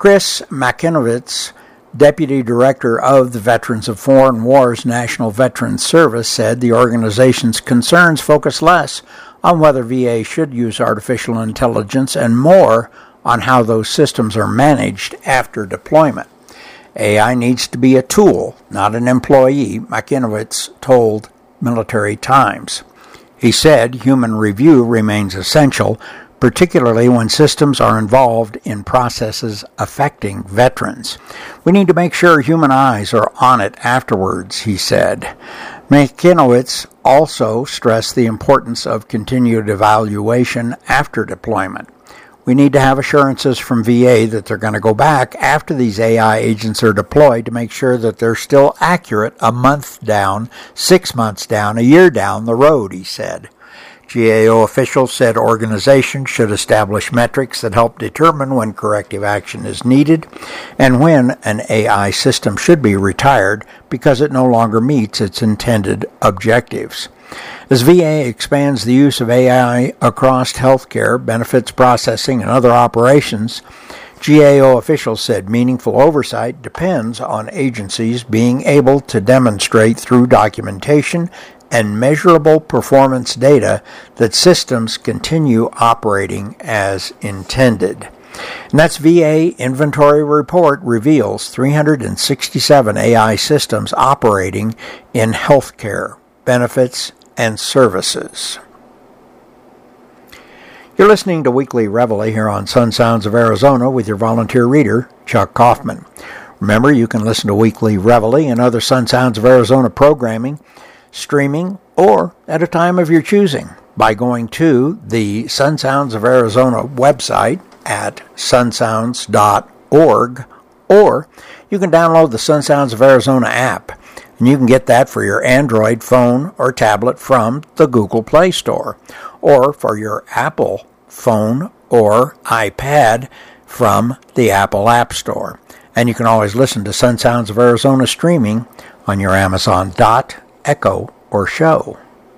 Chris Makinovitz, Deputy Director of the Veterans of Foreign Wars National Veterans Service, said the organization's concerns focus less on whether VA should use artificial intelligence and more on how those systems are managed after deployment. AI needs to be a tool, not an employee, Makinovitz told Military Times. He said human review remains essential, particularly when systems are involved in processes affecting veterans. We need to make sure human eyes are on it afterwards, he said. Makinovitz also stressed the importance of continued evaluation after deployment. We need to have assurances from VA that they're going to go back after these AI agents are deployed to make sure that they're still accurate a month down, 6 months down, a year down the road, he said. GAO officials said organizations should establish metrics that help determine when corrective action is needed and when an AI system should be retired because it no longer meets its intended objectives. As VA expands the use of AI across healthcare, benefits processing, and other operations, GAO officials said meaningful oversight depends on agencies being able to demonstrate through documentation and measurable performance data that systems continue operating as intended. And that's VA Inventory Report reveals 367 AI systems operating in healthcare, benefits, and services. You're listening to Weekly Reveille here on Sun Sounds of Arizona with your volunteer reader, Chuck Kaufman. Remember, you can listen to Weekly Reveille and other Sun Sounds of Arizona programming, streaming, or at a time of your choosing by going to the Sun Sounds of Arizona website at sunsounds.org, or you can download the Sun Sounds of Arizona app, and you can get that for your Android phone or tablet from the Google Play Store, or for your Apple phone or iPad from the Apple App Store. And you can always listen to Sun Sounds of Arizona streaming on your Amazon Dot, Echo, or Show.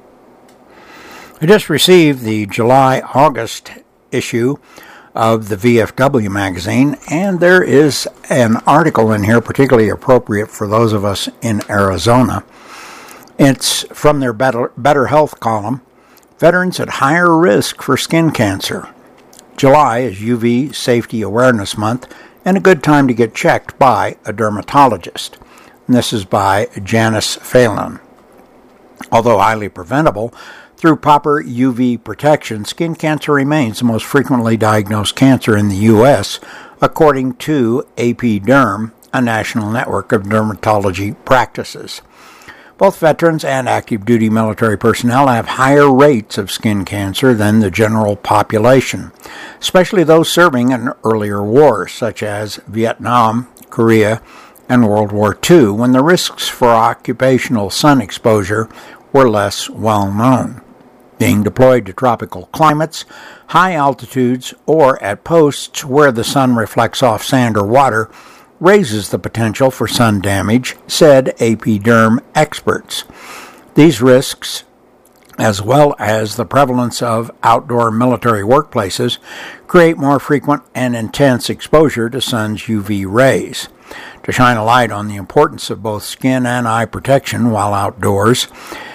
I just received the July-August issue of the VFW magazine, and there is an article in here particularly appropriate for those of us in Arizona. It's from their Better Health column, Veterans at Higher Risk for Skin Cancer. July is UV Safety Awareness Month, and a good time to get checked by a dermatologist. And this is by Janice Phelan. Although highly preventable, through proper UV protection, skin cancer remains the most frequently diagnosed cancer in the U.S., according to AP Derm, a national network of dermatology practices. Both veterans and active duty military personnel have higher rates of skin cancer than the general population, especially those serving in earlier wars, such as Vietnam, Korea, and World War II, when the risks for occupational sun exposure were less well known. Being deployed to tropical climates, high altitudes, or at posts where the sun reflects off sand or water raises the potential for sun damage, said AP Derm experts. These risks, as well as the prevalence of outdoor military workplaces, create more frequent and intense exposure to sun's UV rays. To shine a light on the importance of both skin and eye protection while outdoors,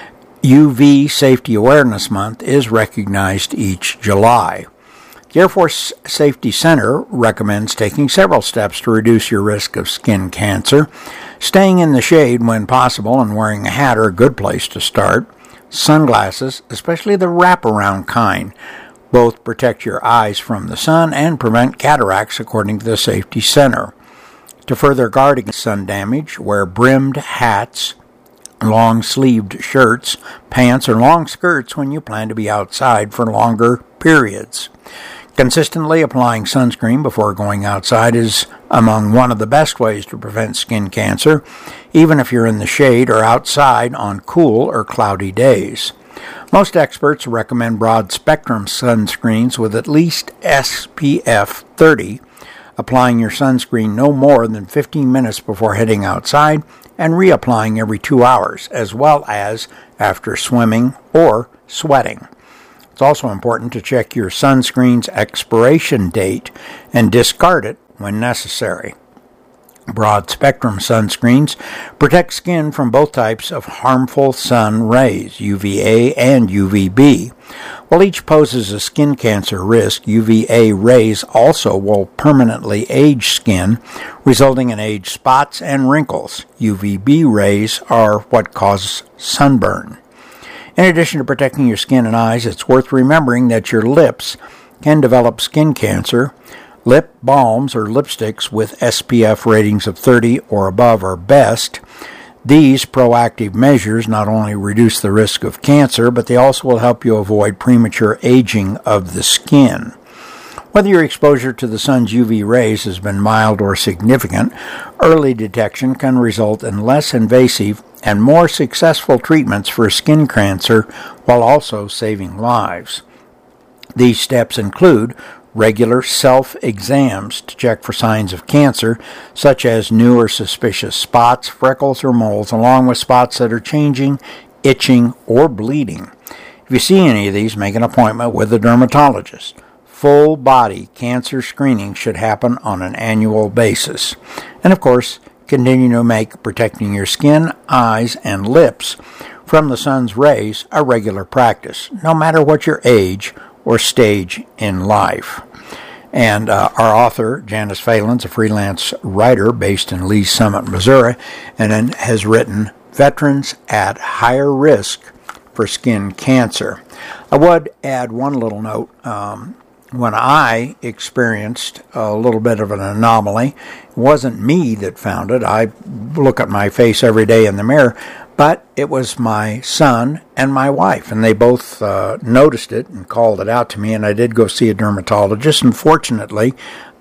UV Safety Awareness Month is recognized each July. The Air Force Safety Center recommends taking several steps to reduce your risk of skin cancer. Staying in the shade when possible and wearing a hat are a good place to start. Sunglasses, especially the wraparound kind, both protect your eyes from the sun and prevent cataracts, according to the Safety Center. To further guard against sun damage, wear brimmed hats, long-sleeved shirts, pants, or long skirts when you plan to be outside for longer periods. Consistently applying sunscreen before going outside is among one of the best ways to prevent skin cancer, even if you're in the shade or outside on cool or cloudy days. Most experts recommend broad-spectrum sunscreens with at least SPF 30, applying your sunscreen no more than 15 minutes before heading outside and reapplying every 2 hours, as well as after swimming or sweating. It's also important to check your sunscreen's expiration date and discard it when necessary. Broad-spectrum sunscreens protect skin from both types of harmful sun rays, UVA and UVB. While each poses a skin cancer risk, UVA rays also will permanently age skin, resulting in age spots and wrinkles. UVB rays are what cause sunburn. In addition to protecting your skin and eyes, it's worth remembering that your lips can develop skin cancer. Lip balms or lipsticks with SPF ratings of 30 or above are best. These proactive measures not only reduce the risk of cancer, but they also will help you avoid premature aging of the skin. Whether your exposure to the sun's UV rays has been mild or significant, early detection can result in less invasive and more successful treatments for skin cancer while also saving lives. These steps include regular self-exams to check for signs of cancer, such as new or suspicious spots, freckles, or moles, along with spots that are changing, itching, or bleeding. If you see any of these, make an appointment with a dermatologist. Full-body cancer screening should happen on an annual basis. And of course, continue to make protecting your skin, eyes, and lips from the sun's rays a regular practice, no matter what your age or stage in life. And our author, Janice Phelan's a freelance writer based in Lee's Summit, Missouri, and has written Veterans at Higher Risk for Skin Cancer. I would add one little note. When I experienced a little bit of an anomaly, it wasn't me that found it. I look at my face every day in the mirror, but it was my son and my wife, and they both noticed it and called it out to me, and I did go see a dermatologist, and fortunately,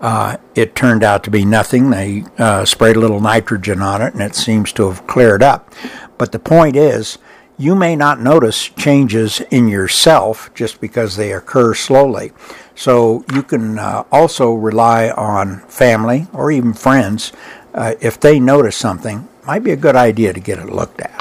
it turned out to be nothing. They sprayed a little nitrogen on it, and it seems to have cleared up. But the point is, you may not notice changes in yourself just because they occur slowly. So you can also rely on family or even friends. If they notice something, it might be a good idea to get it looked at.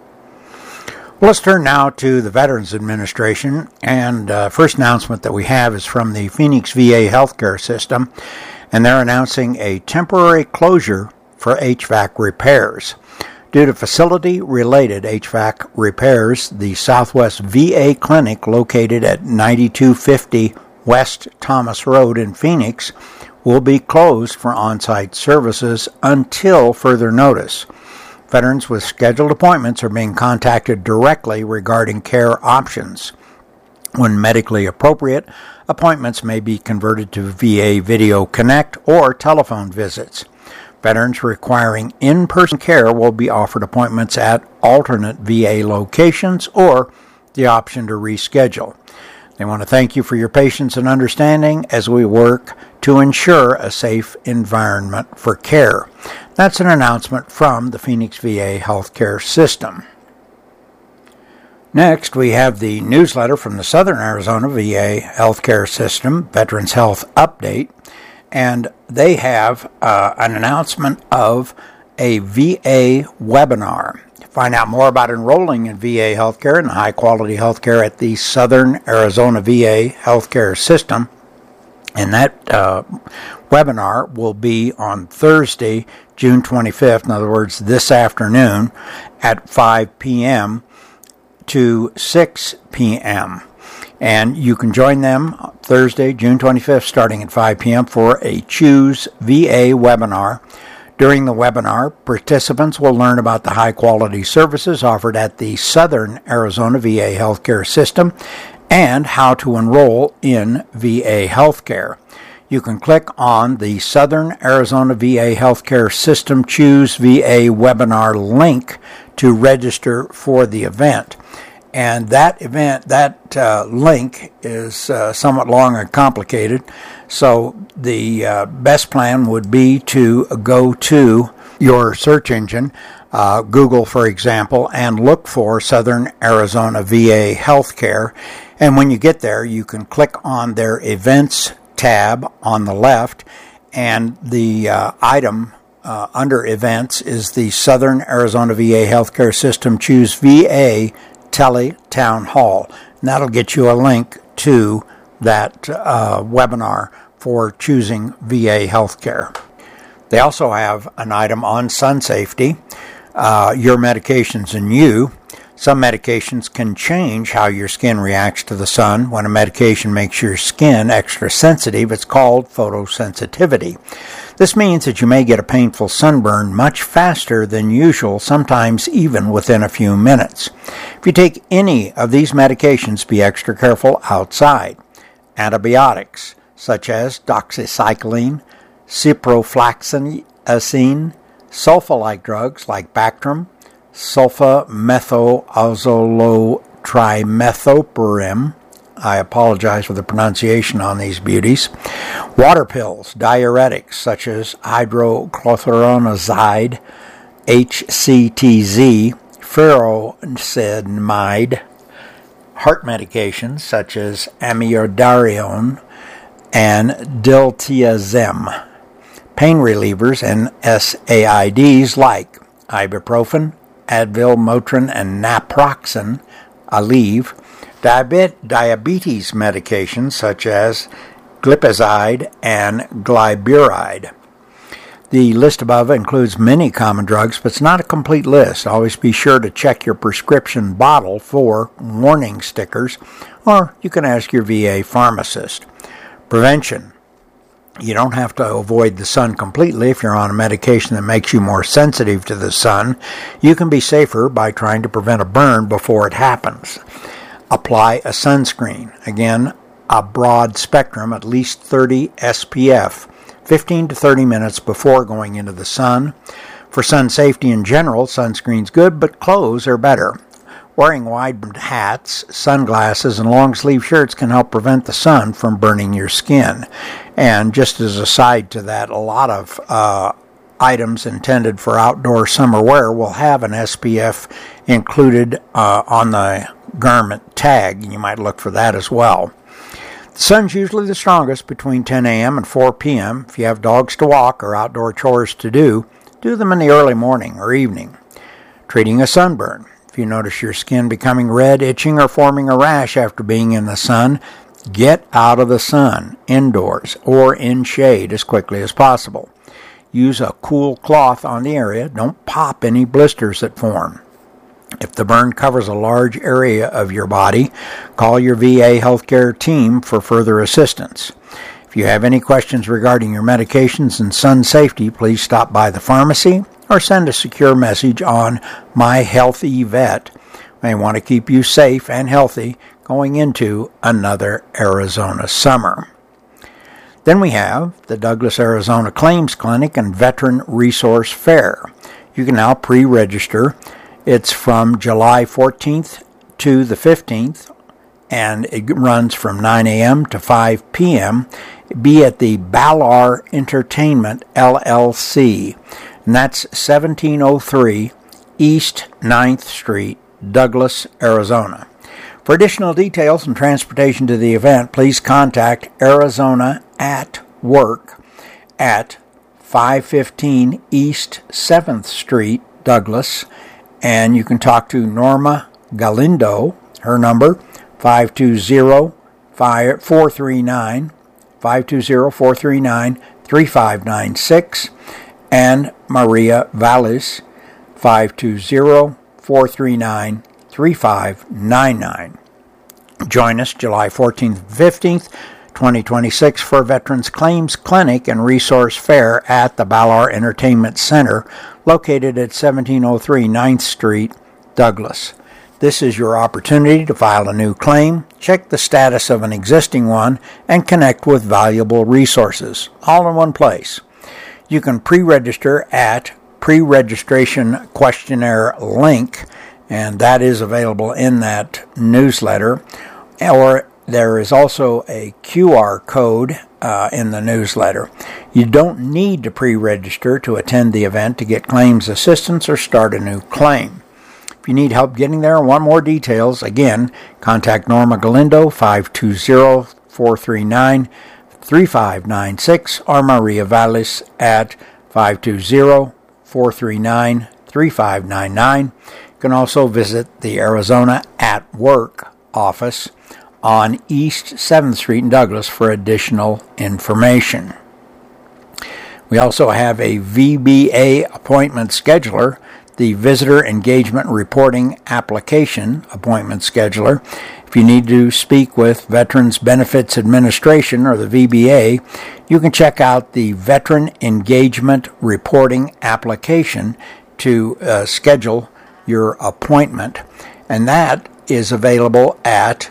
Well, let's turn now to the Veterans Administration, and first announcement that we have is from the Phoenix VA healthcare system, and they're announcing a temporary closure for HVAC repairs. Due to facility-related HVAC repairs, the Southwest VA Clinic, located at 9250 West Thomas Road in Phoenix, will be closed for on-site services until further notice. Veterans with scheduled appointments are being contacted directly regarding care options. When medically appropriate, appointments may be converted to VA Video Connect or telephone visits. Veterans requiring in-person care will be offered appointments at alternate VA locations or the option to reschedule. They want to thank you for your patience and understanding as we work to ensure a safe environment for care. That's an announcement from the Phoenix VA healthcare system. Next, we have the newsletter from the Southern Arizona VA healthcare system, Veterans Health Update, and they have an announcement of a VA webinar. Find out more about enrolling in VA healthcare and high-quality healthcare at the Southern Arizona VA healthcare system. And that webinar will be on Thursday, June 25th, in other words, this afternoon at 5 p.m. to 6 p.m. And you can join them Thursday, June 25th, starting at 5 p.m. for a Choose VA webinar. During the webinar, participants will learn about the high-quality services offered at the Southern Arizona VA healthcare system and how to enroll in VA healthcare. You can click on the Southern Arizona VA healthcare system Choose VA webinar link to register for the event. And that link is somewhat long and complicated. So the best plan would be to go to your search engine, Google, for example, and look for Southern Arizona VA Healthcare. And when you get there, you can click on their events tab on the left, and the item under events is the Southern Arizona VA Healthcare System Choose VA Tele-Town Hall. And that'll get you a link to that webinar for choosing VA healthcare. They also have an item on sun safety, your medications and you. Some medications can change how your skin reacts to the sun. When a medication makes your skin extra sensitive, it's called photosensitivity. This means that you may get a painful sunburn much faster than usual, sometimes even within a few minutes. If you take any of these medications, be extra careful outside. Antibiotics, such as doxycycline, ciprofloxacin, sulfa-like drugs like Bactrim, sulfa-methoxazolotrimethoprim. I apologize for the pronunciation on these beauties. Water pills, diuretics such as hydrochlorothiazide, HCTZ, furosemide, heart medications such as amiodarone and diltiazem, pain relievers and SAIDs like ibuprofen, Advil, Motrin, and naproxen, Aleve, diabetes medications such as glipizide and gliburide. The list above includes many common drugs, but it's not a complete list. Always be sure to check your prescription bottle for warning stickers, or you can ask your VA pharmacist. Prevention. You don't have to avoid the sun completely if you're on a medication that makes you more sensitive to the sun. You can be safer by trying to prevent a burn before it happens. Apply a sunscreen. Again, a broad spectrum, at least 30 SPF, 15 to 30 minutes before going into the sun. For sun safety in general, sunscreen's good, but clothes are better. Wearing wide hats, sunglasses, and long-sleeve shirts can help prevent the sun from burning your skin. And just as a side to that, a lot of items intended for outdoor summer wear will have an SPF included on the garment tag, and you might look for that as well. The sun's usually the strongest between 10 a.m. and 4 p.m. If you have dogs to walk or outdoor chores to do them in the early morning or evening. Treating a sunburn. If you notice your skin becoming red, itching, or forming a rash after being in the sun, get out of the sun, indoors, or in shade as quickly as possible. Use a cool cloth on the area. Don't pop any blisters that form. If the burn covers a large area of your body, call your VA healthcare team for further assistance. If you have any questions regarding your medications and sun safety, please stop by the pharmacy or send a secure message on My Healthy Vet. They want to keep you safe and healthy going into another Arizona summer. Then we have the Douglas, Arizona Claims Clinic and Veteran Resource Fair. You can now pre-register. It's from July 14th to the 15th, and it runs from 9 a.m. to 5 p.m. Be at the Ballard Entertainment, LLC, and that's 1703 East 9th Street, Douglas, Arizona. For additional details and transportation to the event, please contact Arizona at Work at 515 East 7th Street, Douglas, and you can talk to Norma Galindo. Her number, 520-439-3596, and Maria Vallis, 520-439-3599. Join us July 14th and 15th, 2026 for Veterans Claims Clinic and Resource Fair at the Ballard Entertainment Center, located at 1703 9th Street, Douglas. This is your opportunity to file a new claim, check the status of an existing one, and connect with valuable resources, all in one place. You can pre-register at pre-registration questionnaire link, and that is available in that newsletter, or there is also a QR code in the newsletter. You don't need to pre-register to attend the event to get claims assistance or start a new claim. If you need help getting there and want more details, again, contact Norma Galindo, 520-439-3596, or Maria Vallis at 520-439-3599. You can also visit the Arizona at Work office on East 7th Street in Douglas for additional information. We also have a VBA appointment scheduler, the Visitor Engagement Reporting Application appointment scheduler. If you need to speak with Veterans Benefits Administration or the VBA, you can check out the Veteran Engagement Reporting Application to schedule your appointment. And that is available at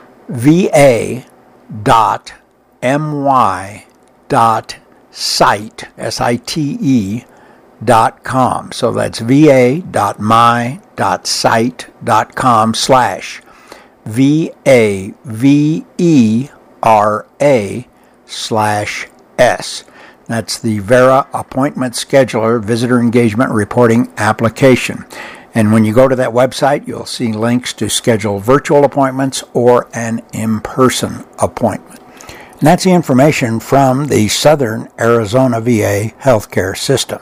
va.my.site.com. So that's va.my.site.com/VAVERA/S. That's the VERA Appointment Scheduler Visitor Engagement Reporting Application. And when you go to that website, you'll see links to schedule virtual appointments or an in-person appointment. And that's the information from the Southern Arizona VA healthcare system.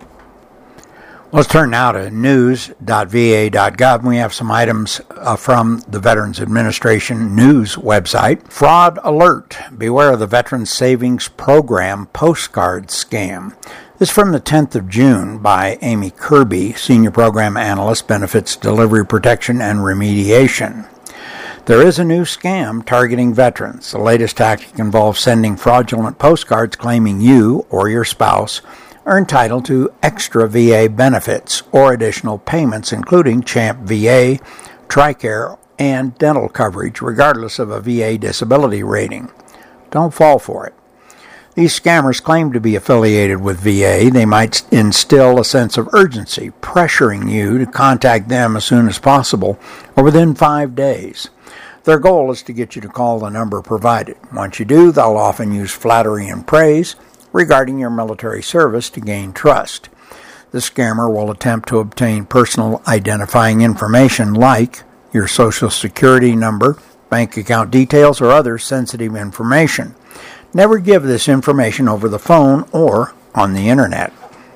Let's turn now to news.va.gov. We have some items from the Veterans Administration news website. Fraud alert. Beware of the Veterans Savings Program postcard scam. This is from the 10th of June by Amy Kirby, Senior Program Analyst, Benefits Delivery Protection and Remediation. There is a new scam targeting veterans. The latest tactic involves sending fraudulent postcards claiming you or your spouse are entitled to extra VA benefits or additional payments, including CHAMP VA, TRICARE, and dental coverage, regardless of a VA disability rating. Don't fall for it. These scammers claim to be affiliated with VA. They might instill a sense of urgency, pressuring you to contact them as soon as possible or within 5 days. Their goal is to get you to call the number provided. Once you do, they'll often use flattery and praise regarding your military service to gain trust. The scammer will attempt to obtain personal identifying information like your Social Security number, bank account details, or other sensitive information. Never give this information over the phone or on the internet.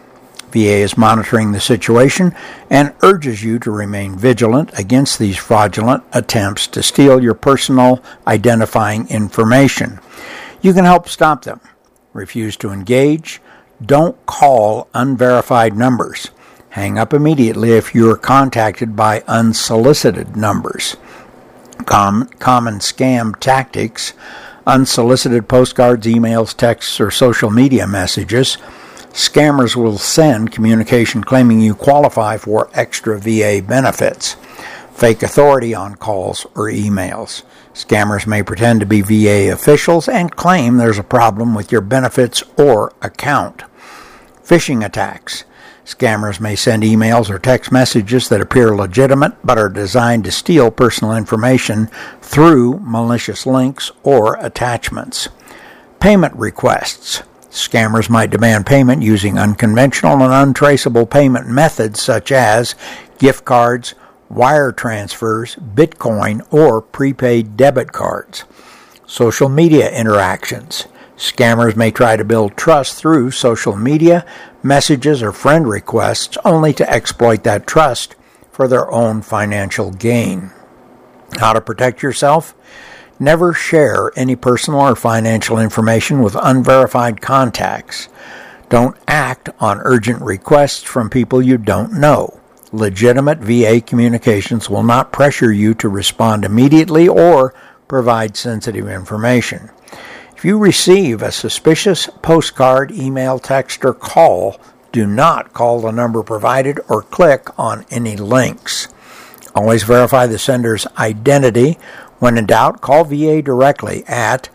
VA is monitoring the situation and urges you to remain vigilant against these fraudulent attempts to steal your personal identifying information. You can help stop them. Refuse to engage. Don't call unverified numbers. Hang up immediately if you are contacted by unsolicited numbers. Common scam tactics: unsolicited postcards, emails, texts, or social media messages. Scammers will send communication claiming you qualify for extra VA benefits. Fake authority on calls or emails. Scammers may pretend to be VA officials and claim there's a problem with your benefits or account. Phishing attacks. Scammers may send emails or text messages that appear legitimate but are designed to steal personal information through malicious links or attachments. Payment requests. Scammers might demand payment using unconventional and untraceable payment methods such as gift cards, wire transfers, Bitcoin, or prepaid debit cards. Social media interactions. Scammers may try to build trust through social media, messages, or friend requests only to exploit that trust for their own financial gain. How to protect yourself? Never share any personal or financial information with unverified contacts. Don't act on urgent requests from people you don't know. Legitimate VA communications will not pressure you to respond immediately or provide sensitive information. If you receive a suspicious postcard, email, text, or call, do not call the number provided or click on any links. Always verify the sender's identity. When in doubt, call VA directly at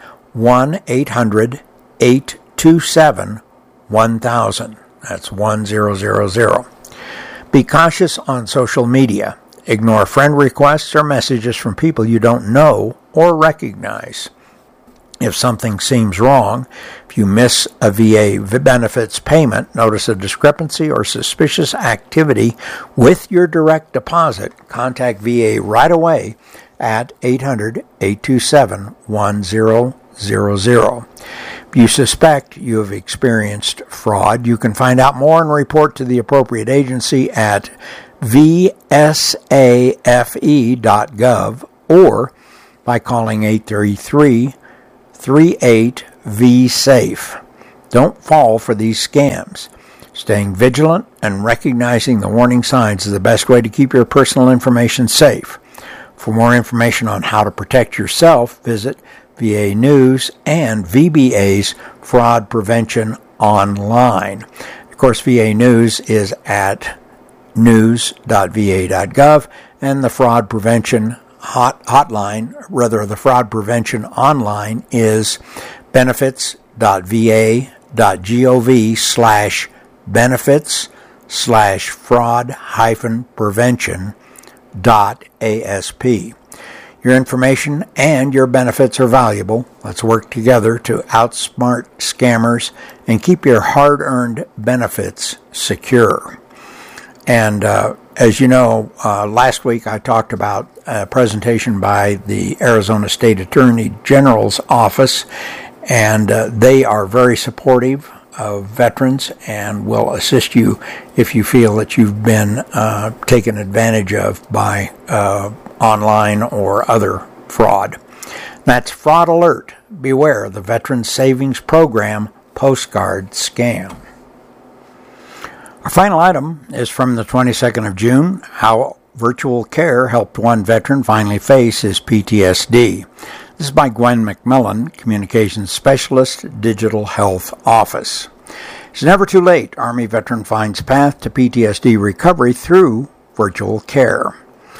1-800-827-1000. That's 1000. Be cautious on social media. Ignore friend requests or messages from people you don't know or recognize. If something seems wrong, if you miss a VA benefits payment, notice a discrepancy or suspicious activity with your direct deposit, contact VA right away at 800-827-1000. If you suspect you have experienced fraud, you can find out more and report to the appropriate agency at vsafe.gov or by calling 833-38-V-SAFE. Don't fall for these scams. Staying vigilant and recognizing the warning signs is the best way to keep your personal information safe. For more information on how to protect yourself, visit VA News and VBA's Fraud Prevention Online. Of course, VA News is at news.va.gov, and the Fraud Prevention Hotline, the Fraud Prevention Online, is benefits.va.gov/benefits/fraud-prevention.asp. Your information and your benefits are valuable. Let's work together to outsmart scammers and keep your hard-earned benefits secure. And as you know, last week I talked about a presentation by the Arizona State Attorney General's office, and they are very supportive of veterans and will assist you if you feel that you've been taken advantage of by online or other fraud. That's Fraud Alert. Beware the Veterans Savings Program postcard scam. Our final item is from the 22nd of June, how virtual care helped one veteran finally face his PTSD. This is by Gwen McMillan, Communications Specialist, Digital Health Office. It's never too late. Army veteran finds path to PTSD recovery through virtual care.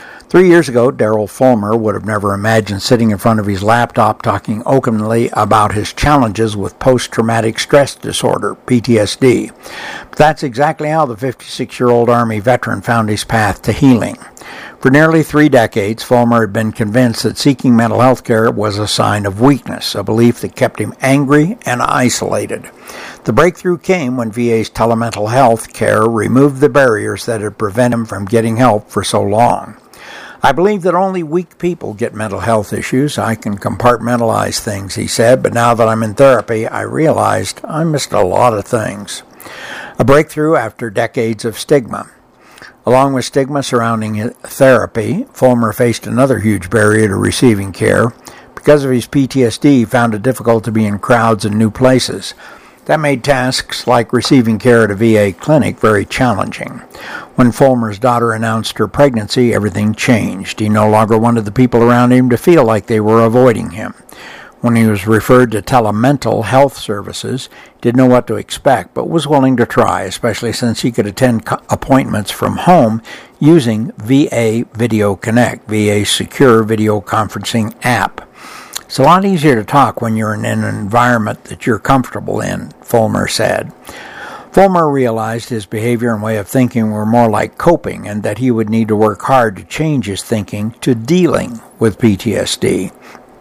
3 years ago, Daryl Fulmer would have never imagined sitting in front of his laptop talking openly about his challenges with post-traumatic stress disorder, PTSD. But that's exactly how the 56-year-old Army veteran found his path to healing. For nearly 3 decades, Fulmer had been convinced that seeking mental health care was a sign of weakness, a belief that kept him angry and isolated. The breakthrough came when VA's telemental health care removed the barriers that had prevented him from getting help for so long. I believe that only weak people get mental health issues. I can compartmentalize things, he said, but now that I'm in therapy, I realized I missed a lot of things. A breakthrough after decades of stigma. Along with stigma surrounding therapy, Fulmer faced another huge barrier to receiving care. Because of his PTSD, he found it difficult to be in crowds and new places. That made tasks like receiving care at a VA clinic very challenging. When Fulmer's daughter announced her pregnancy, everything changed. He no longer wanted the people around him to feel like they were avoiding him. When he was referred to telemental health services, he didn't know what to expect, but was willing to try, especially since he could attend appointments from home using VA Video Connect, VA's secure video conferencing app. It's a lot easier to talk when you're in an environment that you're comfortable in, Fulmer said. Fulmer realized his behavior and way of thinking were more like coping and that he would need to work hard to change his thinking to dealing with PTSD.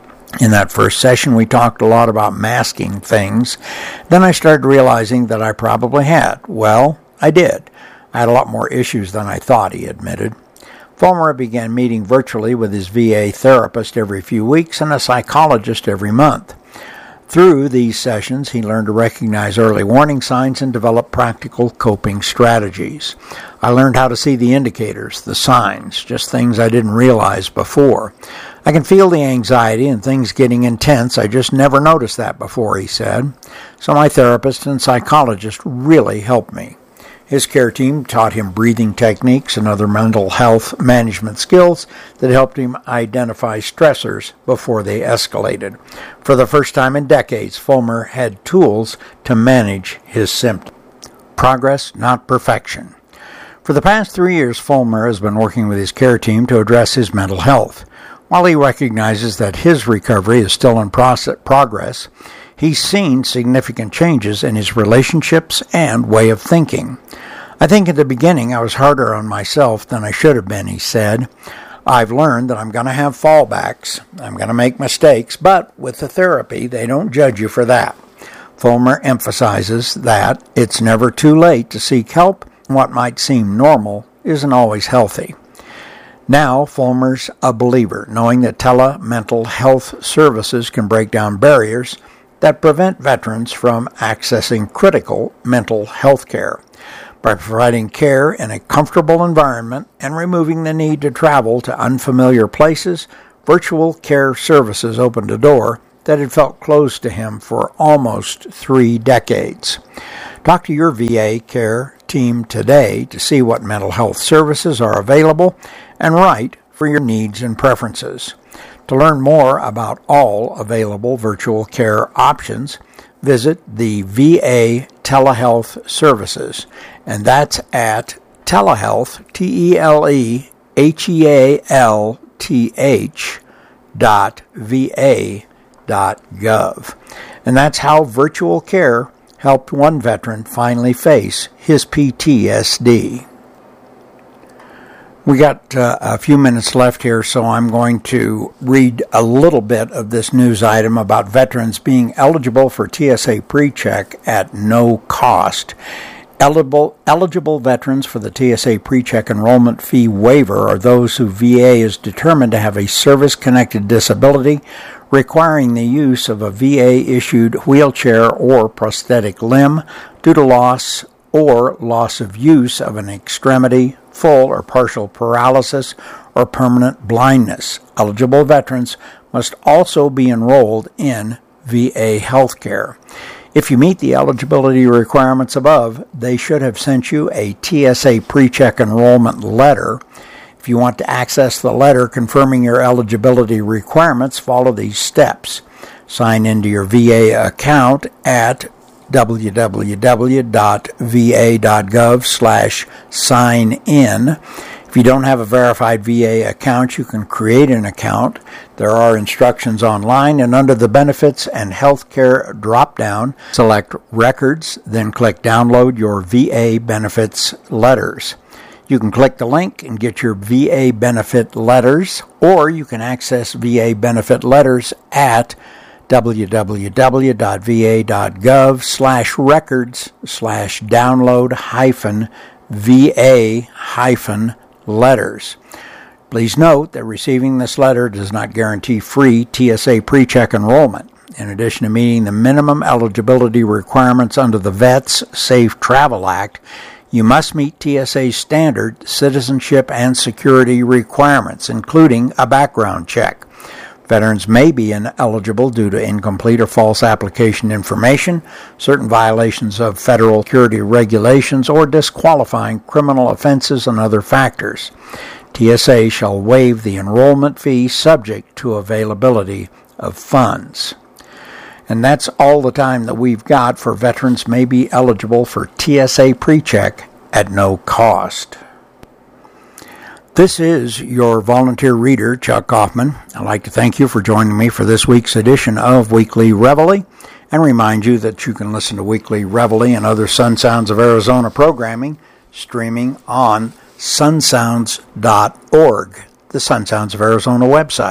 In that first session, we talked a lot about masking things. Then I started realizing that I probably had. Well, I did. I had a lot more issues than I thought, he admitted. Fulmer began meeting virtually with his VA therapist every few weeks and a psychologist every month. Through these sessions, he learned to recognize early warning signs and develop practical coping strategies. I learned how to see the indicators, the signs, just things I didn't realize before. I can feel the anxiety and things getting intense. I just never noticed that before, he said. So my therapist and psychologist really helped me. His care team taught him breathing techniques and other mental health management skills that helped him identify stressors before they escalated. For the first time in decades, Fulmer had tools to manage his symptoms. Progress, not perfection. For the past 3 years, Fulmer has been working with his care team to address his mental health. While he recognizes that his recovery is still in progress, he's seen significant changes in his relationships and way of thinking. I think at the beginning I was harder on myself than I should have been, he said. I've learned that I'm going to have fallbacks. I'm going to make mistakes, but with the therapy, they don't judge you for that. Fulmer emphasizes that it's never too late to seek help, and what might seem normal isn't always healthy. Now, Fulmer's a believer, knowing that telemental health services can break down barriers that prevent veterans from accessing critical mental health care. By providing care in a comfortable environment and removing the need to travel to unfamiliar places, Virtual Care Services opened a door that had felt closed to him for almost 3 decades. Talk to your VA care team today to see what mental health services are available and right for your needs and preferences. To learn more about all available virtual care options, visit the VA Telehealth Services, and that's at telehealth, telehealth.va.gov. And that's how virtual care helped one veteran finally face his PTSD. We got a few minutes left here, so I'm going to read a little bit of this news item about veterans being eligible for TSA PreCheck at no cost. Eligible veterans for the TSA PreCheck enrollment fee waiver are those who VA is determined to have a service-connected disability requiring the use of a VA-issued wheelchair or prosthetic limb due to loss or loss of use of an extremity, full or partial paralysis, or permanent blindness. Eligible veterans must also be enrolled in VA healthcare. If you meet the eligibility requirements above, they should have sent you a TSA PreCheck enrollment letter. If you want to access the letter confirming your eligibility requirements, follow these steps. Sign into your VA account at www.va.gov/sign-in. If you don't have a verified VA account, you can create an account. There are instructions online, and under the Benefits and Healthcare drop-down, select Records, then click Download your VA Benefits Letters. You can click the link and get your VA benefit letters, or you can access VA benefit letters at www.va.gov/records/download-VA-letters. Please note that receiving this letter does not guarantee free TSA PreCheck enrollment. In addition to meeting the minimum eligibility requirements under the Vets Safe Travel Act, you must meet TSA's standard citizenship and security requirements, including a background check. Veterans may be ineligible due to incomplete or false application information, certain violations of federal security regulations, or disqualifying criminal offenses and other factors. TSA shall waive the enrollment fee subject to availability of funds. And that's all the time that we've got for veterans may be eligible for TSA PreCheck at no cost. This is your volunteer reader, Chuck Kaufman. I'd like to thank you for joining me for this week's edition of Weekly Reveille, and remind you that you can listen to Weekly Reveille and other Sun Sounds of Arizona programming streaming on sunsounds.org, the Sun Sounds of Arizona website.